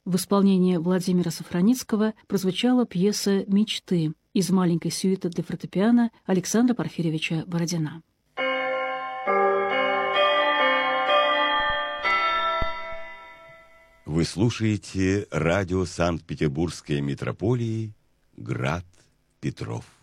В исполнении Владимира Сафраницкого прозвучала пьеса «Мечты» из маленькой сюиты для фортепиано Александра Порфирьевича Бородина. Вы слушаете радио Санкт-Петербургской метрополии «Град Петров».